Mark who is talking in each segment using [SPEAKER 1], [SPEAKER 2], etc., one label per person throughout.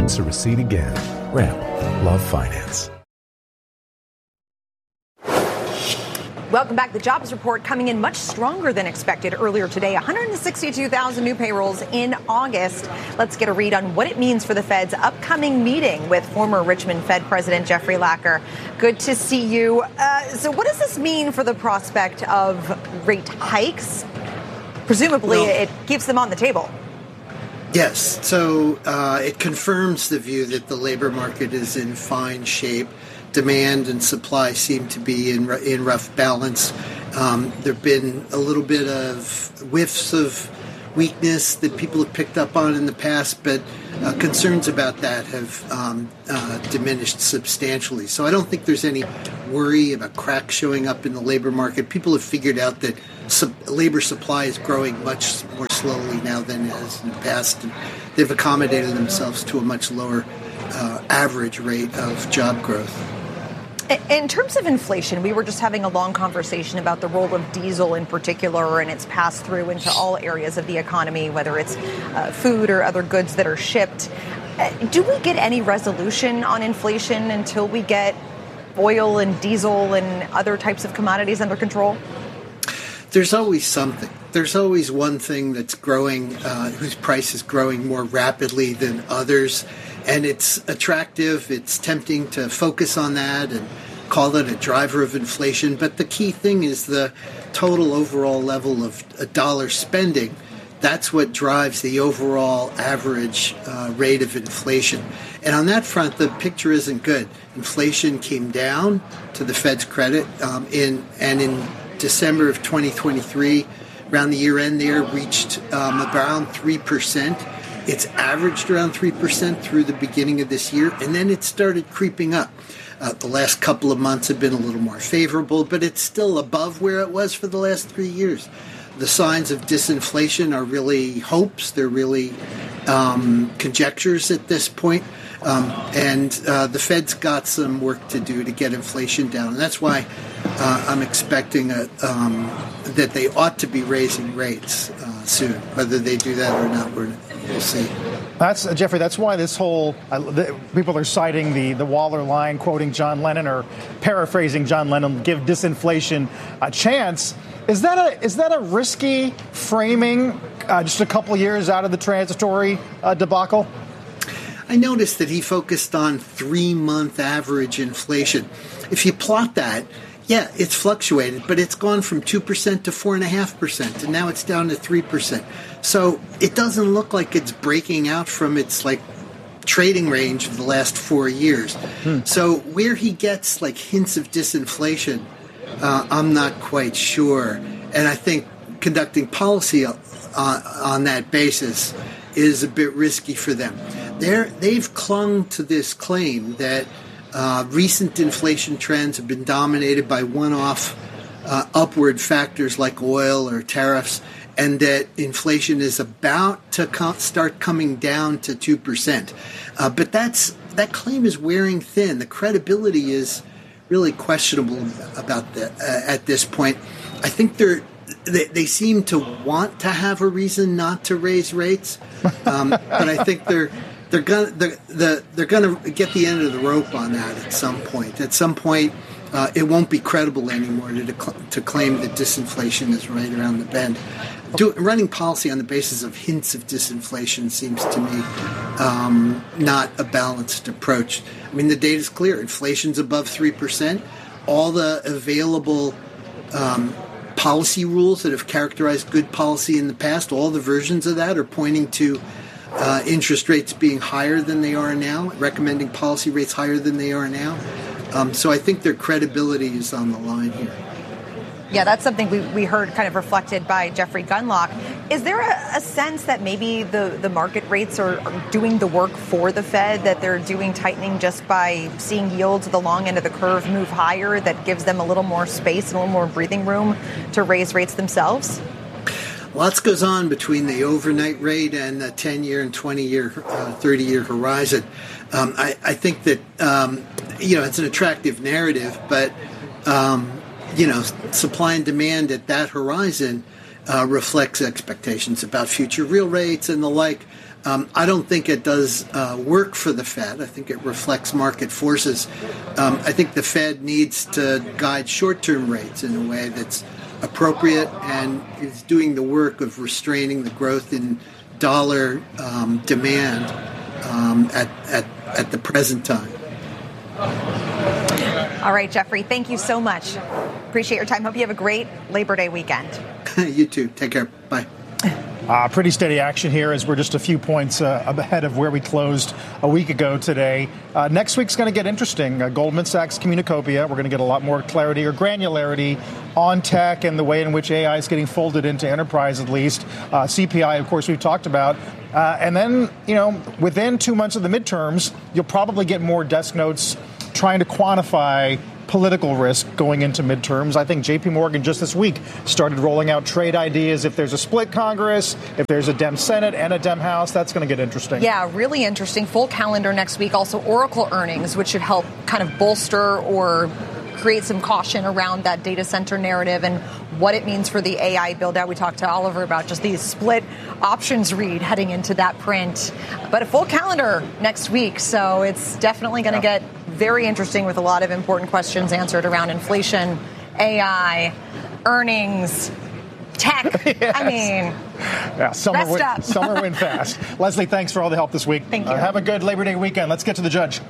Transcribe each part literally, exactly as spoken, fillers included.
[SPEAKER 1] begins to recede again. Ramp. Love Finance.
[SPEAKER 2] Welcome back. The jobs report coming in much stronger than expected earlier today. one hundred sixty-two thousand new payrolls in August. Let's get a read on what it means for the Fed's upcoming meeting with former Richmond Fed President Jeffrey Lacker. Good to see you. Uh, so what does this mean for the prospect of rate hikes? Presumably, well, it keeps them on the table.
[SPEAKER 3] Yes. So uh, it confirms the view that the labor market is in fine shape. Demand and supply seem to be in in rough balance. Um, there have been a little bit of whiffs of weakness that people have picked up on in the past, but uh, concerns about that have um, uh, diminished substantially. So I don't think there's any worry about cracks showing up in the labor market. People have figured out that sub- labor supply is growing much more slowly now than it has in the past, and they've accommodated themselves to a much lower uh, average rate of job growth.
[SPEAKER 2] In terms of inflation, we were just having a long conversation about the role of diesel in particular and its pass through into all areas of the economy, whether it's uh, food or other goods that are shipped. Uh, do we get any resolution on inflation until we get oil and diesel and other types of commodities under control?
[SPEAKER 3] There's always something. There's always one thing that's growing, uh, whose price is growing more rapidly than others. And it's attractive. It's tempting to focus on that and call it a driver of inflation. But the key thing is the total overall level of dollar spending. That's what drives the overall average uh, rate of inflation. And on that front, the picture isn't good. Inflation came down, to the Fed's credit, um, in and in December of twenty twenty-three, around the year end there, reached um, around three percent. It's averaged around three percent through the beginning of this year, and then it started creeping up. Uh, the last couple of months have been a little more favorable, but it's still above where it was for the last three years. The signs of disinflation are really hopes. They're really um, conjectures at this point. Um, and uh, the Fed's got some work to do to get inflation down. And that's why uh, I'm expecting a, um, that they ought to be raising rates uh, soon. Whether they do that or not, we're, we'll see.
[SPEAKER 4] That's uh, Jeffrey. That's why this whole uh, the, people are citing the the Waller line, quoting John Lennon or paraphrasing John Lennon, "Give disinflation a chance." Is that a is that a risky framing? Uh, just a couple of years out of the transitory uh, debacle.
[SPEAKER 3] I noticed that he focused on three-month average inflation. If you plot that, yeah, it's fluctuated, but it's gone from two percent to four point five percent, and now it's down to three percent. So it doesn't look like it's breaking out from its, like, trading range of the last four years. Hmm. So where he gets, like, hints of disinflation, uh, I'm not quite sure. And I think conducting policy on, on that basis is a bit risky for them. They're, they've clung to this claim that uh, recent inflation trends have been dominated by one-off uh, upward factors like oil or tariffs, and that inflation is about to co- start coming down to two percent. Uh, but that's that claim is wearing thin. The credibility is really questionable about that uh, at this point. I think they're They, they seem to want to have a reason not to raise rates, um, but I think they're they're gonna they're, the, they're gonna get the end of the rope on that at some point. At some point, uh, it won't be credible anymore to dec- to claim that disinflation is right around the bend. Do, running policy on the basis of hints of disinflation seems to me um, not a balanced approach. I mean, the data's clear. Inflation's above three percent. All the available um, policy rules that have characterized good policy in the past, all the versions of that are pointing to uh, interest rates being higher than they are now, recommending policy rates higher than they are now. Um, so I think their credibility is on the line here.
[SPEAKER 2] Yeah, that's something we, we heard kind of reflected by Jeffrey Gundlach. Is there a, a sense that maybe the, the market rates are, are doing the work for the Fed, that they're doing tightening just by seeing yields at the long end of the curve move higher, that gives them a little more space and a little more breathing room to raise rates themselves?
[SPEAKER 3] Lots goes on between the overnight rate and the ten-year and twenty-year, uh, thirty-year horizon. Um, I, I think that, um, you know, it's an attractive narrative, but um, you know, supply and demand at that horizon uh, reflects expectations about future real rates and the like. Um, I don't think it does uh, work for the Fed. I think it reflects market forces. Um, I think the Fed needs to guide short-term rates in a way that's appropriate and is doing the work of restraining the growth in dollar um, demand um, at, at, at the present time.
[SPEAKER 2] All right, Jeffrey, thank you so much. Appreciate your time. Hope you have a great Labor Day weekend.
[SPEAKER 3] You too. Take care. Bye.
[SPEAKER 4] Uh, pretty steady action here as we're just a few points uh, ahead of where we closed a week ago today. Uh, next week's going to get interesting. Uh, Goldman Sachs Communacopia, we're going to get a lot more clarity or granularity on tech and the way in which A I is getting folded into enterprise, at least. Uh, C P I, of course, we've talked about. Uh, and then, you know, within two months of the midterms, you'll probably get more desk notes trying to quantify political risk going into midterms. I think J P Morgan just this week started rolling out trade ideas. If there's a split Congress, if there's a Dem Senate and a Dem House, that's going to get interesting.
[SPEAKER 2] Yeah, really interesting. Full calendar next week. Also Oracle earnings, which should help kind of bolster or create some caution around that data center narrative and what it means for the A I build out. We talked to Oliver about just these split options read heading into that print. But a full calendar next week. So it's definitely going to yeah. get very interesting with a lot of important questions answered around inflation, A I, earnings, tech. Yes. I mean,
[SPEAKER 4] yeah, summer
[SPEAKER 2] rest
[SPEAKER 4] win,
[SPEAKER 2] up.
[SPEAKER 4] Summer win fast. Leslie, thanks for all the help this week.
[SPEAKER 2] Thank you.
[SPEAKER 4] Uh, have a good Labor Day weekend. Let's get to the judge.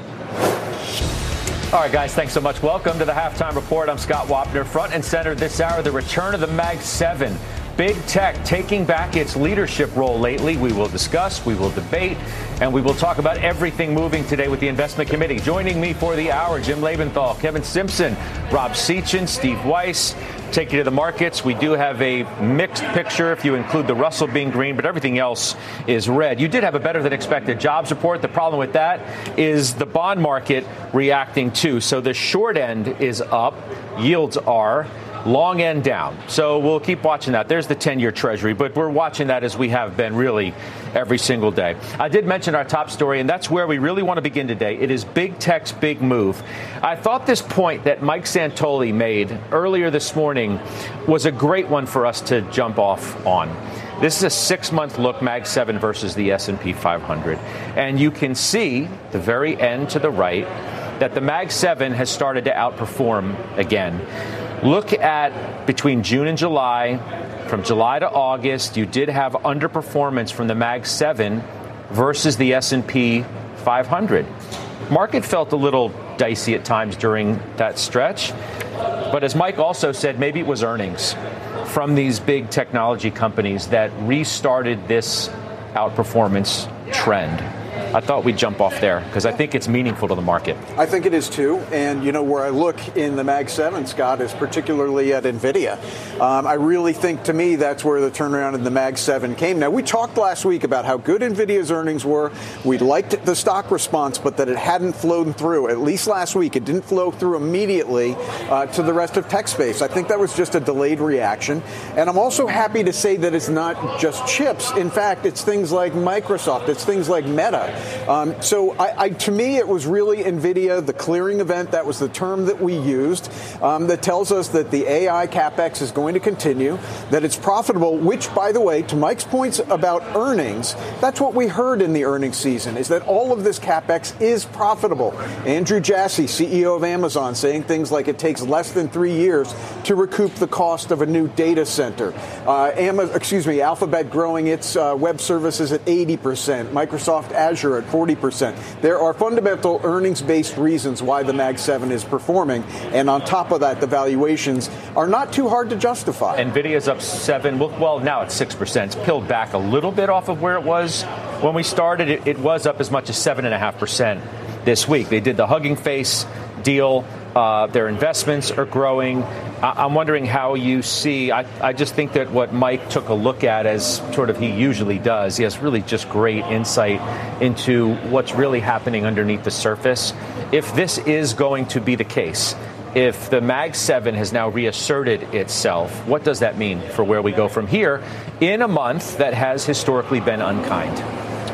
[SPEAKER 5] All right, guys, thanks so much. Welcome to the Halftime Report. I'm Scott Wapner. Front and center this hour, the return of the Mag seven. Big tech taking back its leadership role lately. We will discuss, we will debate, and we will talk about everything moving today with the Investment Committee. Joining me for the hour, Jim Lebenthal, Kevin Simpson, Rob Sechin, Steve Weiss. Take you to the markets. We do have a mixed picture if you include the Russell being green, but everything else is red. You did have a better than expected jobs report. The problem with that is the bond market reacting too. So the short end is up, yields are. Long end down. So we'll keep watching that. There's the ten-year Treasury, but we're watching that as we have been really every single day. I did mention our top story, and that's where we really want to begin today. It is big tech's big move. I thought this point that Mike Santoli made earlier this morning was a great one for us to jump off on. This is a six-month look, Mag seven versus the S and P five hundred. And you can see the very end to the right that the Mag seven has started to outperform again. Look at between June and July, from July to August, you did have underperformance from the Mag seven versus the S and P five hundred. Market felt a little dicey at times during that stretch. But as Mike also said, maybe it was earnings from these big technology companies that restarted this outperformance trend. I thought we'd jump off there because I think it's meaningful to the market.
[SPEAKER 6] I think it is, too. And, you know, where I look in the Mag seven, Scott, is particularly at NVIDIA. Um, I really think, to me, that's where the turnaround in the Mag seven came. Now, we talked last week about how good NVIDIA's earnings were. We liked the stock response, but that it hadn't flowed through. At least last week, it didn't flow through immediately uh, to the rest of tech space. I think that was just a delayed reaction. And I'm also happy to say that it's not just chips. In fact, it's things like Microsoft. It's things like Meta. Um, so I, I, to me, it was really NVIDIA, the clearing event. That was the term that we used um, that tells us that the A I CapEx is going to continue, that it's profitable, which, by the way, to Mike's points about earnings, that's what we heard in the earnings season, is that all of this CapEx is profitable. Andrew Jassy, C E O of Amazon, saying things like it takes less than three years to recoup the cost of a new data center. Uh, Amazon, excuse me, Alphabet growing its uh, web services at eighty percent. Microsoft Azure at forty percent. There are fundamental earnings-based reasons why the Mag seven is performing. And on top of that, the valuations are not too hard to justify.
[SPEAKER 5] NVIDIA's up seven. Well, now it's six percent. It's peeled back a little bit off of where it was when we started. It, it was up as much as seven point five percent this week. They did the Hugging Face deal. Uh, their investments are growing. I- I'm wondering how you see, I, I just think that what Mike took a look at, as sort of he usually does, he has really just great insight into what's really happening underneath the surface. If this is going to be the case, if the Mag seven has now reasserted itself, what does that mean for where we go from here in a month that has historically been unkind?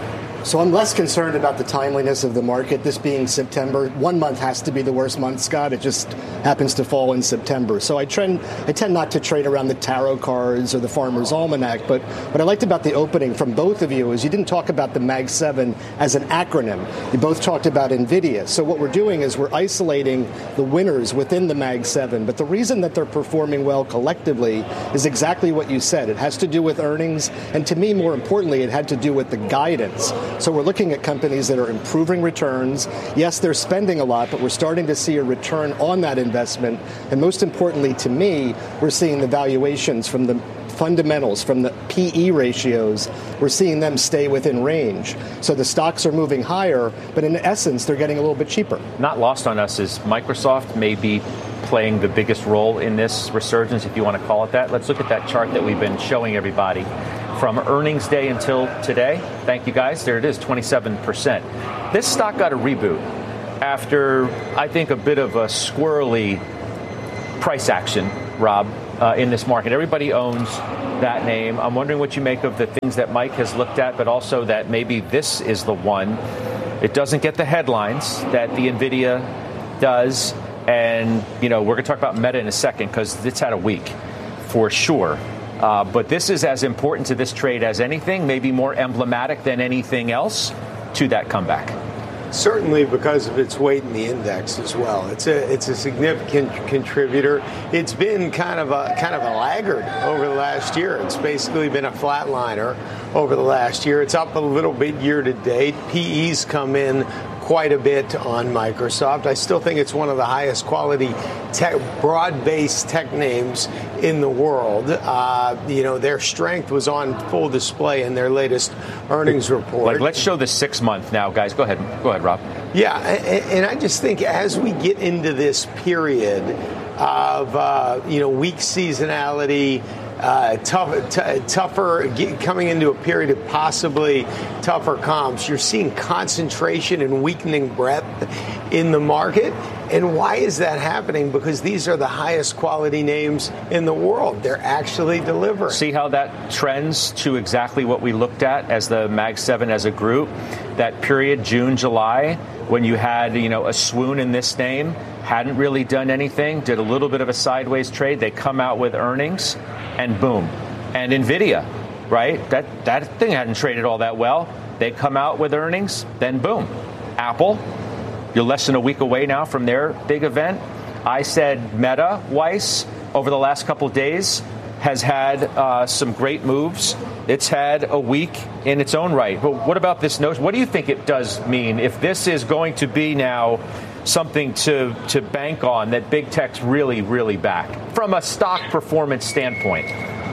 [SPEAKER 7] So I'm less concerned about the timeliness of the market, this being September. One month has to be the worst month, Scott. It just happens to fall in September. So I trend, I tend not to trade around the tarot cards or the Farmer's Almanac. But what I liked about the opening from both of you is you didn't talk about the Mag seven as an acronym. You both talked about NVIDIA. So what we're doing is we're isolating the winners within the Mag seven. But the reason that they're performing well collectively is exactly what you said. It has to do with earnings. And to me, more importantly, it had to do with the guidance. So we're looking at companies that are improving returns. Yes, they're spending a lot, but we're starting to see a return on that investment. And most importantly to me, we're seeing the valuations from the fundamentals, from the P E ratios, we're seeing them stay within range. So the stocks are moving higher, but in essence, they're getting a little bit cheaper.
[SPEAKER 5] Not lost on us is Microsoft may be playing the biggest role in this resurgence, if you want to call it that. Let's look at that chart that we've been showing everybody. From earnings day until today, thank you guys, there it is, twenty-seven percent. This stock got a reboot after, I think, a bit of a squirrely price action, Rob, uh, in this market. Everybody owns that name. I'm wondering what you make of the things that Mike has looked at, but also that maybe this is the one. It doesn't get the headlines that the NVIDIA does. And, you know, we're going to talk about Meta in a second because it's had a week for sure. Uh, but this is as important to this trade as anything, maybe more emblematic than anything else to that comeback.
[SPEAKER 8] Certainly because of its weight in the index as well. It's a it's a significant contributor. It's been kind of a kind of a laggard over the last year. It's basically been a flatliner over the last year. It's up a little bit year to date. P Es come in quite a bit on Microsoft. I still think it's one of the highest quality tech, broad-based tech names in the world. Uh, you know, their strength was on full display in their latest earnings report.
[SPEAKER 5] Like, let's show the six month now, guys. Go ahead. Go ahead, Rob.
[SPEAKER 8] Yeah, and I just think as we get into this period of, uh, you know, weak seasonality, Uh, tough, t- tougher, get, coming into a period of possibly tougher comps, you're seeing concentration and weakening breadth in the market. And why is that happening? Because these are the highest quality names in the world. They're actually delivering.
[SPEAKER 5] See how that trends to exactly what we looked at as the Mag seven as a group. That period, June, July, when you had, you know, a swoon in this name, hadn't really done anything, did a little bit of a sideways trade. They come out with earnings, and boom. And NVIDIA, right? That that thing hadn't traded all that well. They come out with earnings, then boom. Apple, you're less than a week away now from their big event. I said Meta, Weiss, over the last couple of days, has had uh, some great moves. It's had a week in its own right. But what about this notion? What do you think it does mean if this is going to be now something to, to bank on, that big tech's really, really back from a stock performance standpoint?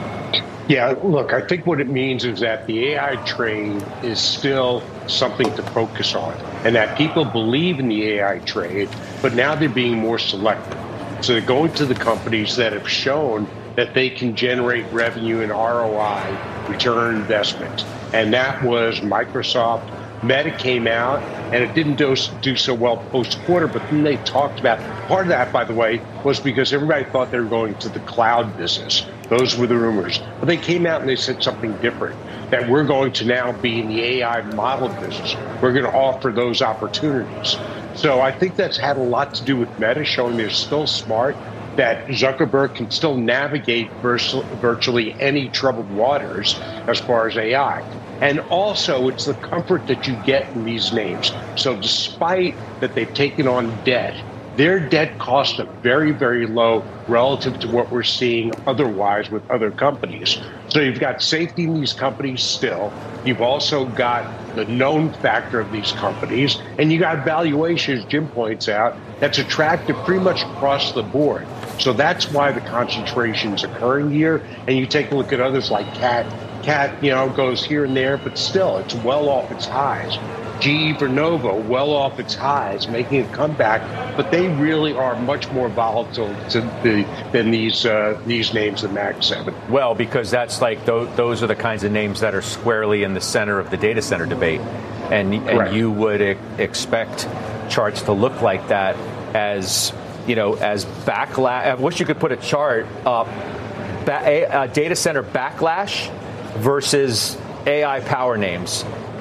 [SPEAKER 9] Yeah, look, I think what it means is that the A I trade is still something to focus on, and that people believe in the A I trade, but now they're being more selective. So they're going to the companies that have shown that they can generate revenue and R O I, return on investment. And that was Microsoft. Meta came out, and it didn't do, do so well post-quarter, but then they talked about, part of that, by the way, was because everybody thought they were going to the cloud business. Those were the rumors. But they came out and they said something different, that we're going to now be in the A I model business. We're going to offer those opportunities. So I think that's had a lot to do with Meta, showing they're still smart, that Zuckerberg can still navigate virtually any troubled waters as far as A I. And also, it's the comfort that you get in these names. So despite that they've taken on debt, their debt costs are very, very low relative to what we're seeing otherwise with other companies. So you've got safety in these companies still. You've also got the known factor of these companies. And you got valuation, as Jim points out, that's attractive pretty much across the board. So that's why the concentration is occurring here. And you take a look at others like Cat. Cat, you know, goes here and there, but still, it's well off its highs. G E Vernova, well off its highs, making a comeback, but they really are much more volatile to the, than these uh, these names, the Mag seven.
[SPEAKER 5] Well, because that's like those, those are the kinds of names that are squarely in the center of the data center debate, and and right. You would e- expect charts to look like that as you know as backlash. I wish you could put a chart up, ba- a, a data center backlash versus A I power names.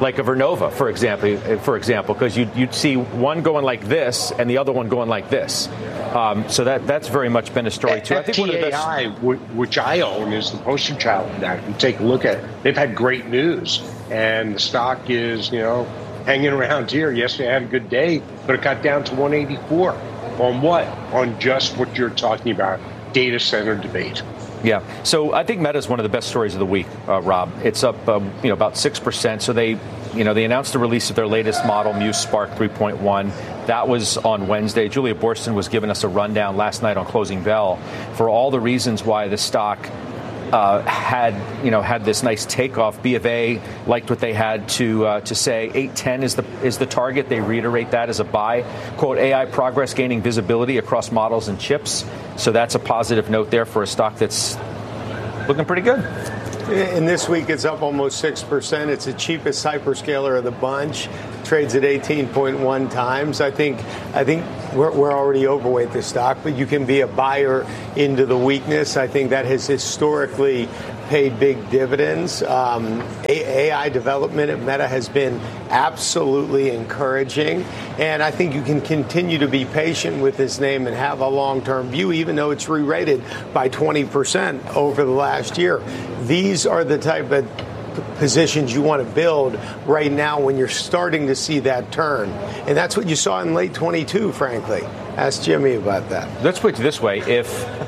[SPEAKER 5] like a Vernova, for example, for example, because you'd, you'd see one going like this and the other one going like this. Um, so that that's very much been a story too. I think one of the best,
[SPEAKER 9] which I own, is the poster child of that. If you take a look at it, they've had great news, and the stock is, you know, hanging around here. Yesterday had a good day, but it got down to one eighty-four. On what? On just what you're talking about, data center debate.
[SPEAKER 5] Yeah. So I think Meta is one of the best stories of the week, uh, Rob. It's up, uh, you know, about six percent. So they, you know, they announced the release of their latest model, Muse Spark three point one. That was on Wednesday. Julia Boorstin was giving us a rundown last night on Closing Bell for all the reasons why the stock Uh, had you know had this nice takeoff. B of A liked what they had to uh, to say. eight ten is the is the target. They reiterate that as a buy. Quote, A I progress gaining visibility across models and chips. So that's a positive note there for a stock that's looking pretty good.
[SPEAKER 8] And this week it's up almost six percent. It's the cheapest hyperscaler of the bunch. Trades at eighteen point one times. I think I think we're, we're already overweight this stock, but you can be a buyer into the weakness. I think that has historically paid big dividends. Um, A I development at Meta has been absolutely encouraging, and I think you can continue to be patient with this name and have a long-term view, even though it's re-rated by twenty percent over the last year. These are the type of positions you want to build right now when you're starting to see that turn. And that's what you saw in late twenty-two, frankly. Ask Jimmy about that.
[SPEAKER 5] Let's put it this way. If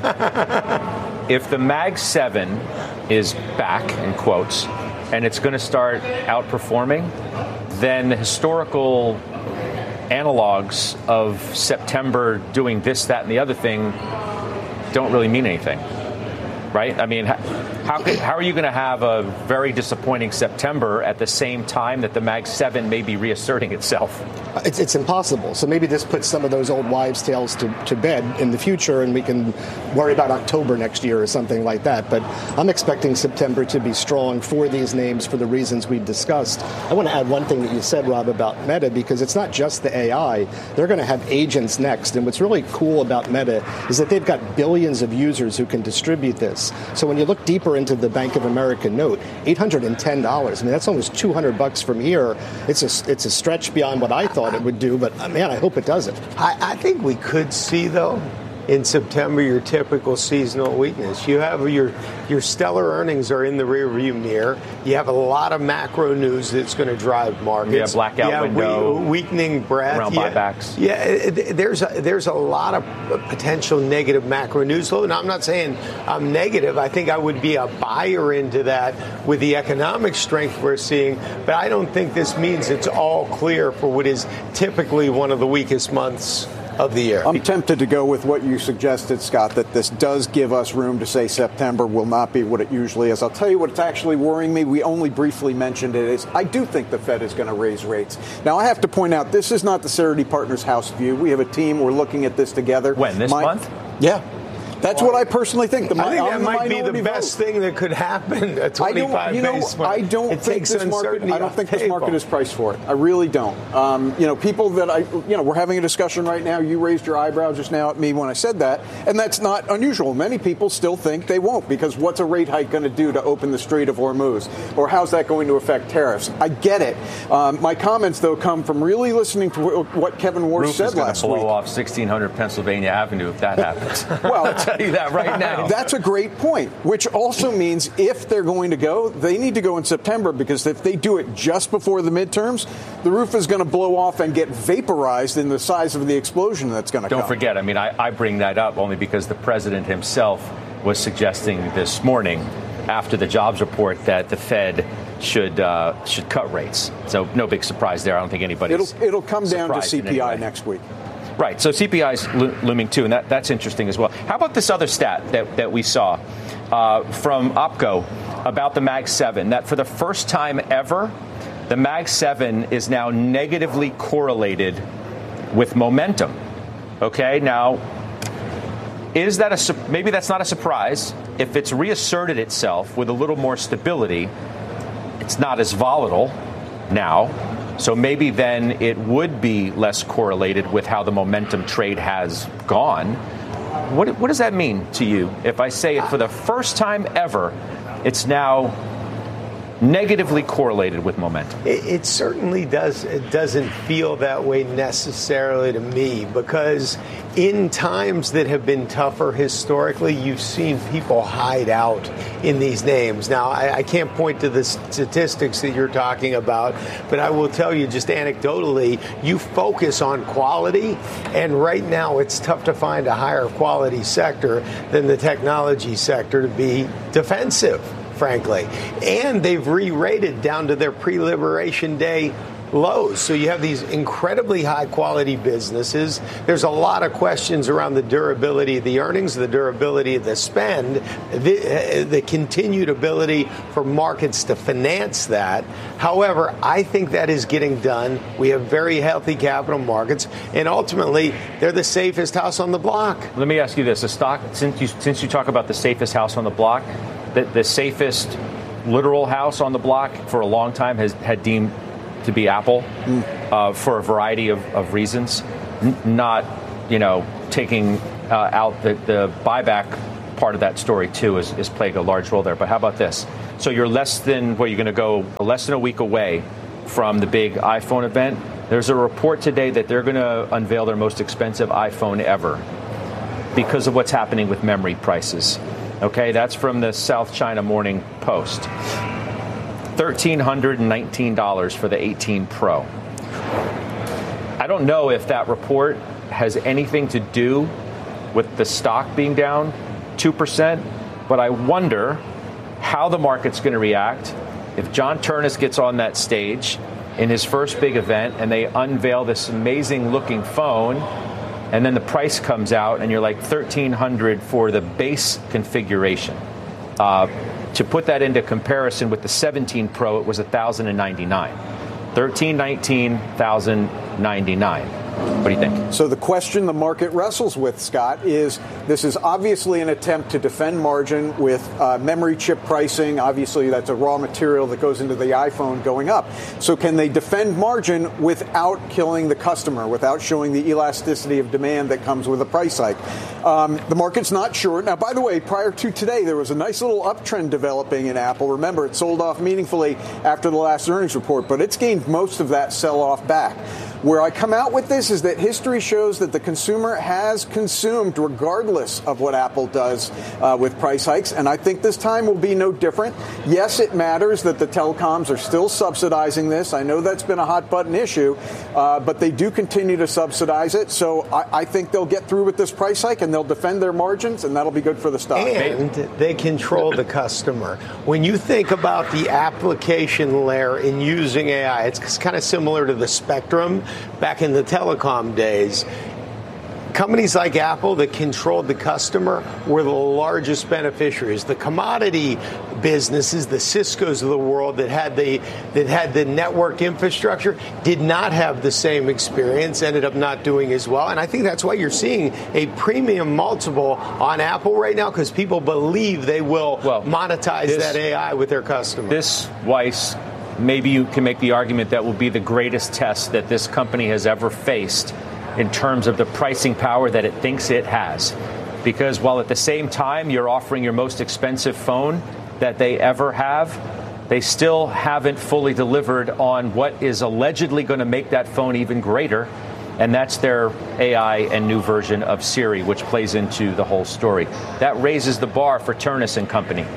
[SPEAKER 5] if the Mag seven is back, in quotes, and it's going to start outperforming, then the historical analogs of September doing this, that, and the other thing don't really mean anything. Right? I mean, how could, how are you going to have a very disappointing September at the same time that the Mag seven may be reasserting itself?
[SPEAKER 7] It's, it's impossible. So maybe this puts some of those old wives' tales to, to bed in the future, and we can worry about October next year or something like that. But I'm expecting September to be strong for these names for the reasons we've discussed. I want to add one thing that you said, Rob, about Meta, because it's not just the A I. They're going to have agents next. And what's really cool about Meta is that they've got billions of users who can distribute this. So when you look deeper into the Bank of America note, eight hundred ten dollars. I mean, that's almost two hundred bucks from here. It's a, it's a stretch beyond what I thought it would do, but man, I hope it does it.
[SPEAKER 8] I, I think we could see, though, in September, your typical seasonal weakness. You have your your stellar earnings are in the rearview mirror. You have a lot of macro news that's going to drive markets.
[SPEAKER 5] Yeah, blackout
[SPEAKER 8] yeah,
[SPEAKER 5] window.
[SPEAKER 8] We, weakening breadth.
[SPEAKER 5] Around
[SPEAKER 8] yeah,
[SPEAKER 5] buybacks.
[SPEAKER 8] Yeah, there's a, there's a lot of potential negative macro news flow. And I'm not saying I'm negative. I think I would be a buyer into that with the economic strength we're seeing. But I don't think this means it's all clear for what is typically one of the weakest months of the year.
[SPEAKER 6] I'm tempted to go with what you suggested, Scott, that this does give us room to say September will not be what it usually is. I'll tell you what's actually worrying me. We only briefly mentioned it. Is I do think the Fed is going to raise rates. Now, I have to point out, this is not the Cerruti Partners House view. We have a team. We're looking at this together.
[SPEAKER 5] When, this
[SPEAKER 6] My,
[SPEAKER 5] month?
[SPEAKER 6] Yeah. That's what I personally think. The,
[SPEAKER 8] I think that
[SPEAKER 6] the
[SPEAKER 8] might be the best
[SPEAKER 6] vote.
[SPEAKER 8] thing that could happen. A twenty-five
[SPEAKER 6] you know,
[SPEAKER 8] base point.
[SPEAKER 6] I don't
[SPEAKER 8] it
[SPEAKER 6] think
[SPEAKER 8] takes
[SPEAKER 6] this market. I don't think this
[SPEAKER 8] table.
[SPEAKER 6] market is priced for it. I really don't. Um, you know, people that I, you know, we're having a discussion right now. You raised your eyebrow just now at me when I said that, and that's not unusual. Many people still think they won't, because what's a rate hike going to do to open the Strait of Hormuz, or how's that going to affect tariffs? I get it. Um, my comments, though, come from really listening to what Kevin Warsh
[SPEAKER 5] Roof
[SPEAKER 6] said
[SPEAKER 5] is gonna
[SPEAKER 6] last
[SPEAKER 5] blow
[SPEAKER 6] week.
[SPEAKER 5] off sixteen hundred Pennsylvania Avenue if that happens.
[SPEAKER 6] Well,
[SPEAKER 5] I'll tell you that right now.
[SPEAKER 6] That's a great point, which also means if they're going to go, they need to go in September, because if they do it just before the midterms, the roof is going to blow off and get vaporized in the size of the explosion that's going to come.
[SPEAKER 5] Don't forget, I mean, I, I bring that up only because the president himself was suggesting this morning after the jobs report that the Fed should uh, should cut rates. So no big surprise there. I don't think anybody's
[SPEAKER 6] It'll, it'll come down to C P I next week.
[SPEAKER 5] Right. So C P I is lo- looming, too, and that, that's interesting as well. How about this other stat that, that we saw uh, from OPCO about the Mag seven, that for the first time ever, the Mag seven is now negatively correlated with momentum. OK, now, is that a su- maybe that's not a surprise. If it's reasserted itself with a little more stability, it's not as volatile now. So maybe then it would be less correlated with how the momentum trade has gone. What, what does that mean to you? If I say it for the first time ever, it's now negatively correlated with momentum.
[SPEAKER 8] It, it certainly does. It doesn't feel that way necessarily to me, because in times that have been tougher historically, you've seen people hide out in these names. Now, I, I can't point to the statistics that you're talking about, but I will tell you just anecdotally, you focus on quality, and right now it's tough to find a higher quality sector than the technology sector to be defensive, frankly. And they've re-rated down to their pre-Liberation Day lows. So you have these incredibly high-quality businesses. There's a lot of questions around the durability of the earnings, the durability of the spend, the, the continued ability for markets to finance that. However, I think that is getting done. We have very healthy capital markets, and ultimately, they're the safest house on the block.
[SPEAKER 5] Let me ask you this. A stock, since you, since you talk about the safest house on the block, the, the safest literal house on the block for a long time has had deemed to be Apple mm. uh, for a variety of, of reasons, N- not, you know, taking uh, out the, the buyback part of that story, too, is, is playing a large role there. But how about this? So you're less than, well, you're going to go less than a week away from the big iPhone event. There's a report today that they're going to unveil their most expensive iPhone ever because of what's happening with memory prices. OK, that's from the South China Morning Post. one thousand three hundred nineteen dollars for the eighteen Pro. I don't know if that report has anything to do with the stock being down two percent, but I wonder how the market's going to react if John Ternus gets on that stage in his first big event and they unveil this amazing looking phone, and then the price comes out and you're like thirteen hundred dollars for the base configuration. Uh, To put that into comparison with the seventeen Pro, it was one thousand ninety-nine dollars. thirteen nineteen, one thousand ninety-nine dollars. What do you think?
[SPEAKER 6] So the question the market wrestles with, Scott, is this is obviously an attempt to defend margin with uh, memory chip pricing. Obviously, that's a raw material that goes into the iPhone going up. So can they defend margin without killing the customer, without showing the elasticity of demand that comes with a price hike? Um, the market's not sure. Now, by the way, prior to today, there was a nice little uptrend developing in Apple. Remember, it sold off meaningfully after the last earnings report, but it's gained most of that sell-off back. Where I come out with this is that history shows that the consumer has consumed regardless of what Apple does uh, with price hikes. And I think this time will be no different. Yes, it matters that the telecoms are still subsidizing this. I know that's been a hot button issue, uh, but they do continue to subsidize it. So I, I think they'll get through with this price hike and they'll defend their margins, and that'll be good for the stock.
[SPEAKER 8] And they control the customer. When you think about the application layer in using A I, it's kind of similar to the Spectrum back in the telecom days. Companies like Apple that controlled the customer were the largest beneficiaries. The commodity businesses, the Ciscos of the world that had the that had the network infrastructure, did not have the same experience, ended up not doing as well. And I think that's why you're seeing a premium multiple on Apple right now, because people believe they will well, monetize this, that A I with their customers.
[SPEAKER 5] This, Weiss, maybe you can make the argument that will be the greatest test that this company has ever faced in terms of the pricing power that it thinks it has. Because while at the same time you're offering your most expensive phone that they ever have, they still haven't fully delivered on what is allegedly going to make that phone even greater. And that's their A I and new version of Siri, which plays into the whole story. That raises the bar for Ternus and company.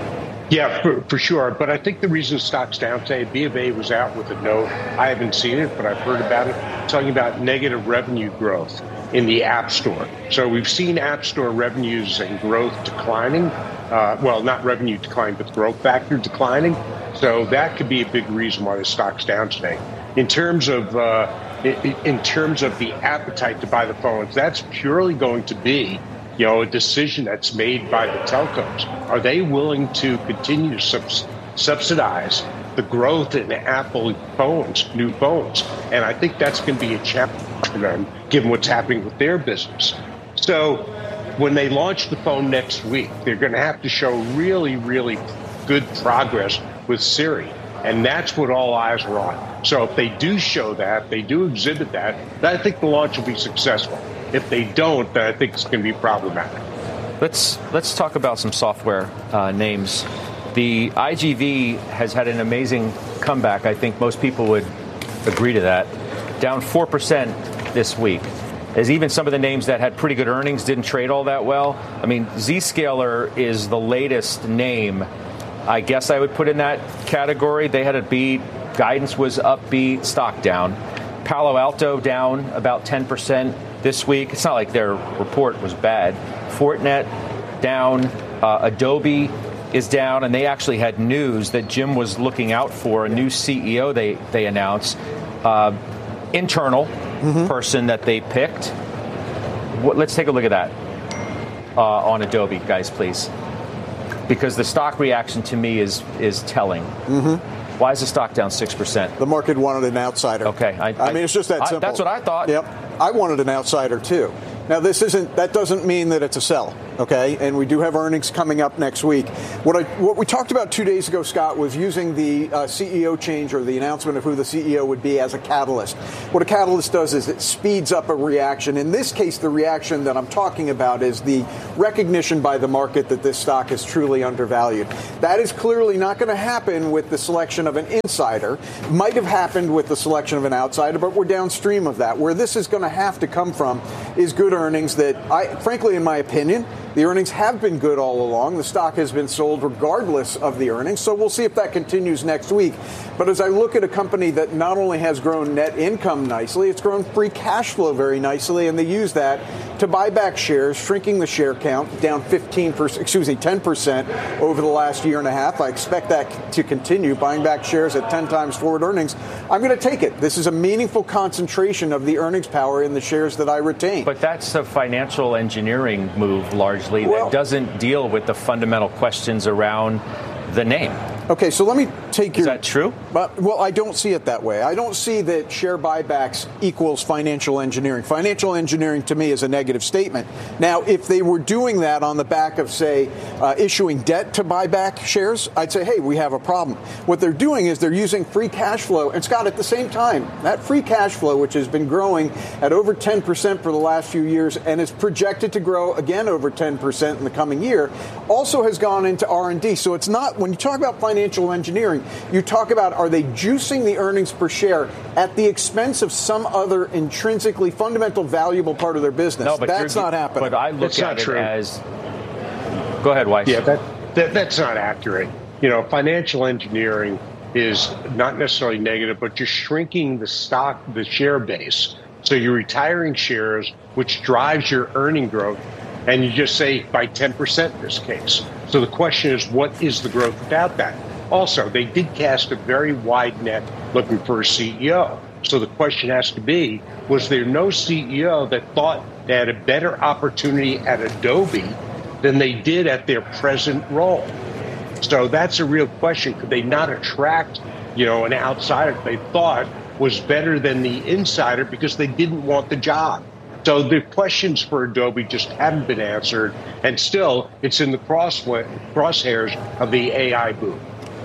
[SPEAKER 9] Yeah, for, for sure. But I think the reason the stock's down today, B of A was out with a note. I haven't seen it, but I've heard about it, talking about negative revenue growth in the App Store. So we've seen App Store revenues and growth declining. Uh, well, not revenue decline, but growth factor declining. So that could be a big reason why the stock's down today. In terms of uh, in, in terms of the appetite to buy the phones, that's purely going to be, you know, a decision that's made by the telcos. Are they willing to continue to subs- subsidize the growth in Apple phones, new phones? And I think that's going to be a challenge for them, given what's happening with their business. So when they launch the phone next week, they're going to have to show really, really good progress with Siri. And that's what all eyes are on. So if they do show that, they do exhibit that, then I think the launch will be successful. If they don't, then I think it's going to be problematic.
[SPEAKER 5] Let's let's talk about some software uh, names. The I G V has had an amazing comeback. I think most people would agree to that. Down four percent this week. As even some of the names that had pretty good earnings didn't trade all that well. I mean, Zscaler is the latest name. I guess I would put in that category. They had a beat. Guidance was upbeat. Stock down. Palo Alto down about ten percent this week. It's not like their report was bad. Fortinet down. Uh, Adobe is down, and they actually had news that Jim was looking out for, a new C E O they, they announced. Uh, internal mm-hmm. person that they picked. What, let's take a look at that uh, on Adobe, guys, please. Because the stock reaction to me is is telling.
[SPEAKER 6] Mm-hmm.
[SPEAKER 5] Why is the stock down six percent?
[SPEAKER 6] The market wanted an outsider.
[SPEAKER 5] Okay. I,
[SPEAKER 6] I mean, it's just that
[SPEAKER 5] I,
[SPEAKER 6] simple.
[SPEAKER 5] That's what I thought.
[SPEAKER 6] Yep. I wanted an outsider, too. Now, this isn't, that doesn't mean that it's a sell, okay? And we do have earnings coming up next week. What I, what we talked about two days ago, Scott, was using the uh, C E O change or the announcement of who the C E O would be as a catalyst. What a catalyst does is it speeds up a reaction. In this case, the reaction that I'm talking about is the recognition by the market that this stock is truly undervalued. That is clearly not going to happen with the selection of an insider. Might have happened with the selection of an outsider, but we're downstream of that. Where this is going to have to come from is good earnings that, I, frankly, in my opinion, the earnings have been good all along. The stock has been sold regardless of the earnings, so we'll see if that continues next week. But as I look at a company that not only has grown net income nicely, it's grown free cash flow very nicely, and they use that to buy back shares, shrinking the share count down fifteen percent, excuse me, ten percent over the last year and a half. I expect that to continue, buying back shares at ten times forward earnings. I'm going to take it. This is a meaningful concentration of the earnings power in the shares that I retain.
[SPEAKER 5] But that's a financial engineering move largely
[SPEAKER 6] well,
[SPEAKER 5] that doesn't deal with the fundamental questions around the name.
[SPEAKER 6] Okay, so let me take your...
[SPEAKER 5] Is that true?
[SPEAKER 6] But, well, I don't see it that way. I don't see that share buybacks equals financial engineering. Financial engineering, to me, is a negative statement. Now, if they were doing that on the back of, say, uh, issuing debt to buy back shares, I'd say, hey, we have a problem. What they're doing is they're using free cash flow. And, Scott, at the same time, that free cash flow, which has been growing at over ten percent for the last few years and is projected to grow again over ten percent in the coming year, also has gone into R and D. So it's not, when you talk about financial Financial engineering, you talk about, are they juicing the earnings per share at the expense of some other intrinsically fundamental valuable part of their business?
[SPEAKER 5] No, but
[SPEAKER 6] that's not happening.
[SPEAKER 5] But I look
[SPEAKER 9] that's
[SPEAKER 5] at it
[SPEAKER 9] true.
[SPEAKER 5] as... Go ahead, Weiss.
[SPEAKER 9] Yeah, that, that that's not accurate. You know, financial engineering is not necessarily negative, but you're shrinking the stock, the share base. So you're retiring shares, which drives your earning growth. And you just say by ten percent in this case. So the question is, what is the growth without that? Also, they did cast a very wide net looking for a C E O. So the question has to be, was there no C E O that thought they had a better opportunity at Adobe than they did at their present role? So that's a real question. Could they not attract, you know, an outsider they thought was better than the insider because they didn't want the job? So the questions for Adobe just haven't been answered, and still it's in the cross crosshairs of the A I boom.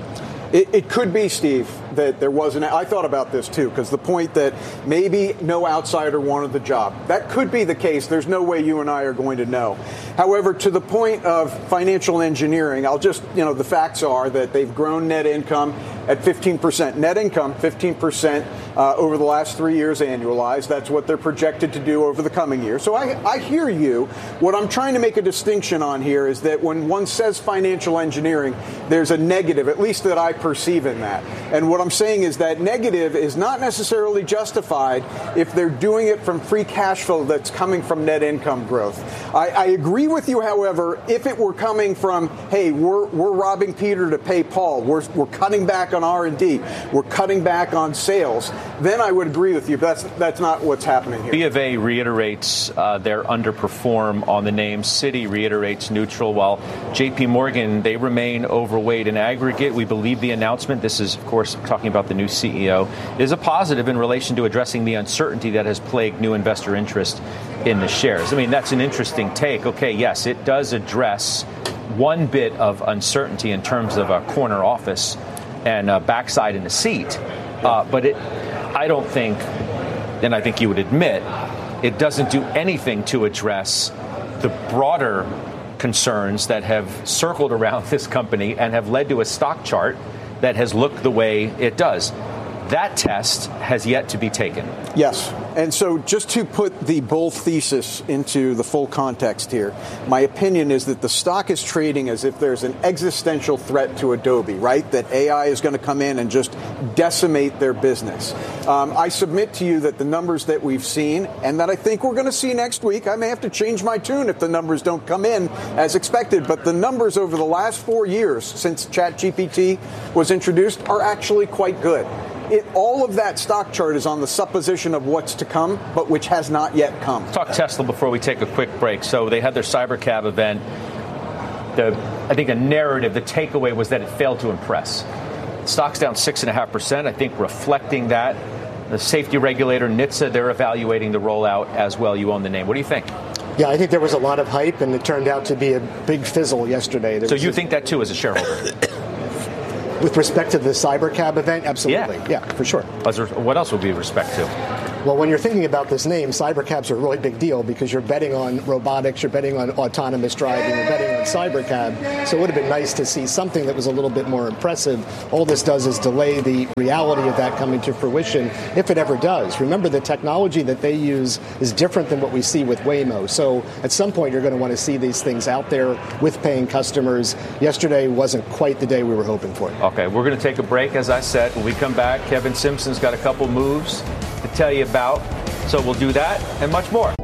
[SPEAKER 6] It, it could be, Steve, that there wasn't. I thought about this, too, because the point that maybe no outsider wanted the job. That could be the case. There's no way you and I are going to know. However, to the point of financial engineering, I'll just, you know, the facts are that they've grown net income at fifteen percent. Net income, fifteen percent uh, over the last three years annualized. That's what they're projected to do over the coming year. So I, I hear you. What I'm trying to make a distinction on here is that when one says financial engineering, there's a negative, at least that I perceive in that. And what I'm saying is that negative is not necessarily justified if they're doing it from free cash flow that's coming from net income growth. I, I agree with you, however, if it were coming from, hey, we're we're robbing Peter to pay Paul, we're we're cutting back on R and D, we're cutting back on sales, then I would agree with you. But that's that's not what's happening here.
[SPEAKER 5] B of A reiterates uh, their underperform on the name. Citi reiterates neutral, while J P Morgan, they remain overweight in aggregate. We believe the announcement, this is, of course, talking about the new C E O, is a positive in relation to addressing the uncertainty that has plagued new investor interest in the shares. I mean, that's an interesting take. Okay, yes, it does address one bit of uncertainty in terms of a corner office and a backside in the seat. Uh, but it, I don't think, and I think you would admit, it doesn't do anything to address the broader concerns that have circled around this company and have led to a stock chart that has looked the way it does. That test has yet to be taken.
[SPEAKER 6] Yes. And so just to put the bull thesis into the full context here, my opinion is that the stock is trading as if there's an existential threat to Adobe, right? That A I is going to come in and just decimate their business. Um, I submit to you that the numbers that we've seen and that I think we're going to see next week, I may have to change my tune if the numbers don't come in as expected, but the numbers over the last four years since ChatGPT was introduced are actually quite good. It, all of that stock chart is on the supposition of what's to come, but which has not yet come.
[SPEAKER 5] Talk Tesla before we take a quick break. So they had their Cybercab event. The, I think the narrative, the takeaway was that it failed to impress. Stock's down six point five percent, I think reflecting that. The safety regulator, N H T S A, they're evaluating the rollout as well. You own the name. What do you think?
[SPEAKER 7] Yeah, I think there was a lot of hype, and it turned out to be a big fizzle yesterday. There
[SPEAKER 5] so you
[SPEAKER 7] a-
[SPEAKER 5] think that, too, as a shareholder?
[SPEAKER 7] With respect to the Cybercab event, absolutely. Yeah, yeah for sure.
[SPEAKER 5] What else would be with respect to?
[SPEAKER 7] Well, when you're thinking about this name, cybercabs are a really big deal because you're betting on robotics, you're betting on autonomous driving, you're betting on cybercab. So it would have been nice to see something that was a little bit more impressive. All this does is delay the reality of that coming to fruition, if it ever does. Remember, the technology that they use is different than what we see with Waymo. So at some point, you're going to want to see these things out there with paying customers. Yesterday wasn't quite the day we were hoping for.
[SPEAKER 5] Okay, we're going to take a break, as I said. When we come back, Kevin Simpson's got a couple moves to tell you about. So we'll do that and much more.